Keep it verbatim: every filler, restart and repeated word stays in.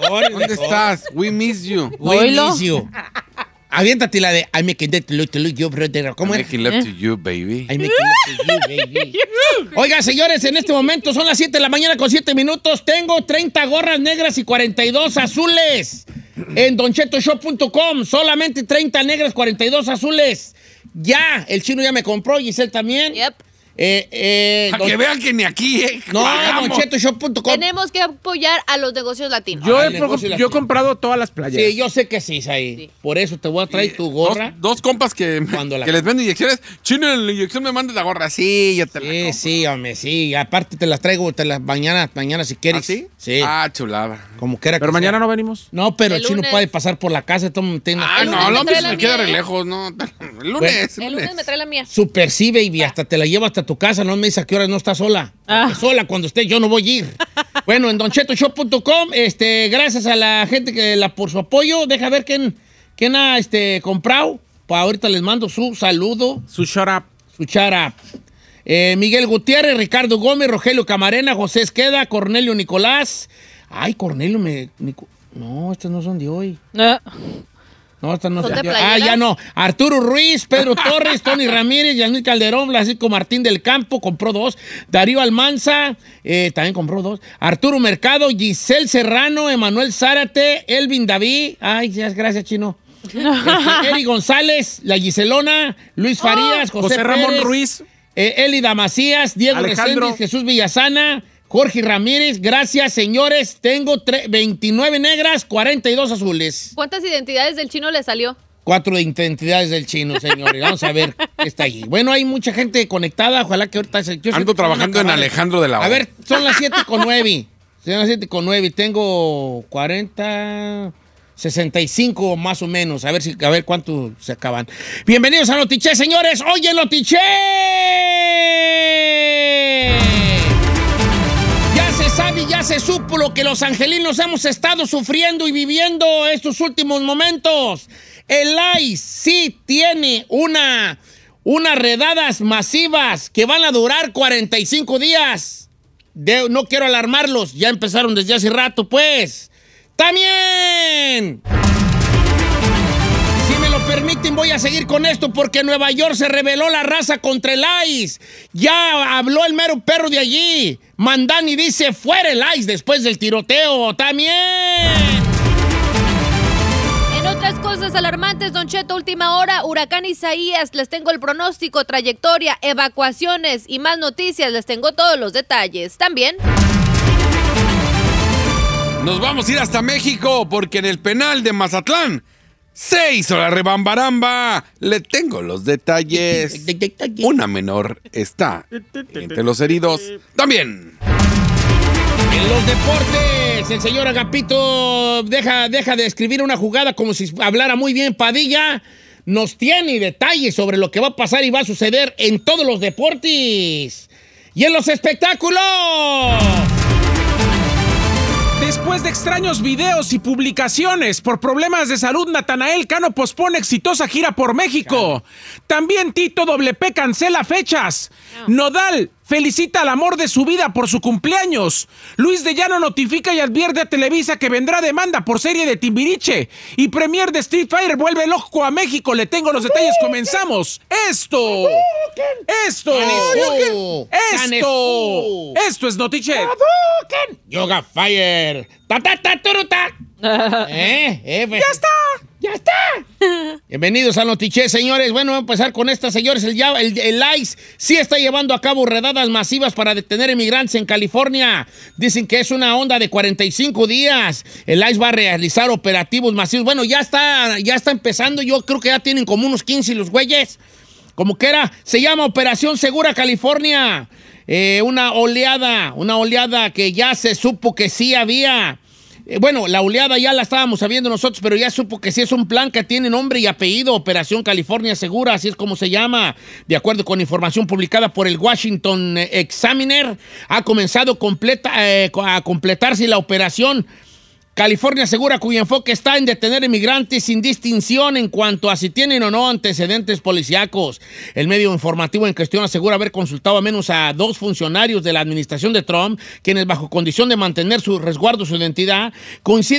mejor. ¿Dónde mejor. estás? We miss you. We Oilo. miss you. Aviéntate la de I make it to look to look you, brother. ¿Cómo I'm es? making love to you, baby. I make it look to you, baby. Oiga, señores, en este momento son las siete de la mañana con siete minutos. Tengo treinta gorras negras y cuarenta y dos azules en don cheto shop punto com. Solamente treinta negras, cuarenta y dos azules. Ya, el chino ya me compró, Giselle también. Yep. Eh, eh, Para don- que vean que ni aquí, ¿eh? No, Pagamos. don cheto shop punto com. Tenemos que apoyar a los negocios latinos. Yo, Ah, he, el negocio yo he latino. comprado todas las playeras. Sí, yo sé que sí, Saí. Sí. Por eso te voy a traer tu gorra. Dos, dos compas que, Cuando la- que les venden inyecciones. Chino, en la inyección me mandas la gorra. Sí, yo te la Sí, compro. sí, hombre, sí. Aparte te las traigo te las mañana, mañana si quieres. ¿Ah, sí? Sí. Ah, chulada. Como quiera Pero que mañana sea. no venimos. No, pero el, El chino lunes. puede pasar por la casa. Todo, tiene- Ah, El no, lunes el me hombre trae se la me queda mía, re ¿eh? lejos, ¿no? El lunes, el El lunes. lunes me trae la mía. Super sí, baby. Hasta te la llevo hasta tu casa. No me dice a qué hora no está sola. Ah. Porque sola cuando esté, yo no voy a ir. Bueno, en don cheto shop punto com, este, gracias a la gente que la por su apoyo. Deja ver quién, quién ha este, comprado. Pues ahorita les mando su saludo. Su shut up. Su chara. Eh, Miguel Gutiérrez, Ricardo Gómez, Rogelio Camarena, José Esqueda, Cornelio Nicolás. Ay, Cornelio me... Nico- no, estas no son de hoy. Ah. No, estas no ¿Son son de de hoy. Ah, playeras? ya no. Arturo Ruiz, Pedro Torres, Tony Ramírez, Yasmín Calderón, Francisco Martín del Campo, compró dos. Darío Almanza, eh, también compró dos. Arturo Mercado, Giselle Serrano, Emanuel Zárate, Elvin David. Ay, ya, gracias, Chino. Este, Eri González, la Giselona, Luis Farías, José, José Ramón Pérez, Ruiz. eh, Elida Macías, Diego Alejandro. Reséndiz, Jesús Villasana, Jorge Ramírez. Gracias, señores. Tengo tre- veintinueve negras, cuarenta y dos azules. ¿Cuántas identidades del chino le salió? Cuatro de identidades del chino, señores. Vamos a ver qué está allí. Bueno, hay mucha gente conectada. Ojalá que ahorita... se- yo sé Ando que se van a trabajando en acabar. Alejandro de la O. A ver, son las siete con nueve. Son las siete con nueve. Tengo cuarenta... sesenta y cinco más o menos. A ver si a ver cuánto se acaban. Bienvenidos a Notiche, señores. Oye, Notiche. Ya se sabe, ya se supo lo que los angelinos hemos estado sufriendo y viviendo estos últimos momentos. El I C E sí tiene una, unas redadas masivas que van a durar cuarenta y cinco días. De- no quiero alarmarlos, ya empezaron desde hace rato, pues. ¡También! Si me lo permiten, voy a seguir con esto porque en Nueva York se rebeló la raza contra el I C E. Ya habló el mero perro de allí. Mandani dice, fuera el I C E después del tiroteo. ¡También! En otras cosas alarmantes, Don Cheto, última hora, huracán Isaías, les tengo el pronóstico, trayectoria, evacuaciones y más noticias, les tengo todos los detalles. También, Nos vamos a ir hasta México porque en el penal de Mazatlán se hizo la rebambaramba. Le tengo los detalles. Una menor está entre los heridos. También. En los deportes, el señor Agapito deja, deja de escribir una jugada como si hablara muy bien Padilla. Nos tiene detalles sobre lo que va a pasar y va a suceder en todos los deportes. Y en los espectáculos. Después de extraños videos y publicaciones por problemas de salud, Natanael Cano pospone exitosa gira por México. También Tito W P cancela fechas. Nodal felicita al amor de su vida por su cumpleaños. Luis de Llano notifica y advierte a Televisa que vendrá demanda por serie de Timbiriche. Y Premier de Street Fighter vuelve loco a México. Le tengo los detalles. Comenzamos. Esto. Esto. Canejú. Esto. Esto es Notichet. Yoga Fire. Ta, ta, ta, turuta. ¿Eh? ¿Eh? ¡Ya está! ¡Ya está! Bienvenidos a Notiche, señores. Bueno, vamos a empezar con esta, señores. El, ya- el, el I C E sí está llevando a cabo redadas masivas para detener inmigrantes en California. Dicen que es una onda de cuarenta y cinco días. El I C E va a realizar operativos masivos. Bueno, ya está, ya está empezando. Yo creo que ya tienen como unos quince los güeyes. Como que era, se llama Operación Segura California. Eh, una oleada, una oleada que ya se supo que sí había. Eh, bueno, la oleada ya la estábamos sabiendo nosotros, pero ya supo que sí es un plan que tiene nombre y apellido, Operación California Segura, así es como se llama. De acuerdo con información publicada por el Washington Examiner, ha comenzado completa, eh, a completarse la operación California Segura, cuyo enfoque está en detener inmigrantes sin distinción en cuanto a si tienen o no antecedentes policíacos. El medio informativo en cuestión asegura haber consultado a menos a dos funcionarios de la administración de Trump, quienes bajo condición de mantener su resguardo su identidad, coinciden